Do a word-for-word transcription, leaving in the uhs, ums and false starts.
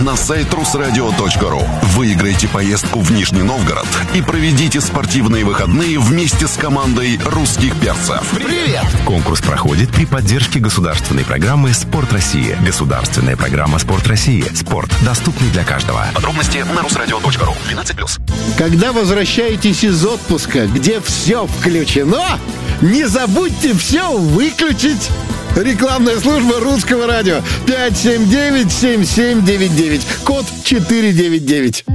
на сайт русрадио точка ру. Выиграйте поездку в Нижний Новгород и проведите спортивные выходные вместе с командой русских перцев. Привет! Конкурс проходит при поддержке государственной программы «Спорт России». Государственная программа «Спорт России». Спорт доступный для каждого. Подробности на русрадио точка ру. двенадцать плюс. Когда возвращаетесь из отпуска, где все включено, не забудьте все выключить. Рекламная служба Русского радио. пять семь девять семь семь девять девять. Код четыре девять девять.